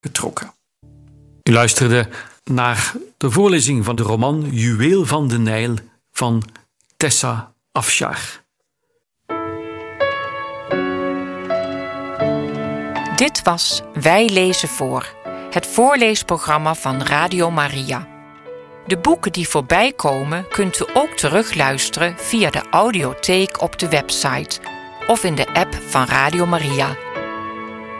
getrokken. U luisterde naar de voorlezing van de roman Juweel van de Nijl van Tessa Afshar. Dit was Wij lezen voor, het voorleesprogramma van Radio Maria. De boeken die voorbij komen kunt u ook terugluisteren via de audiotheek op de website of in de app van Radio Maria.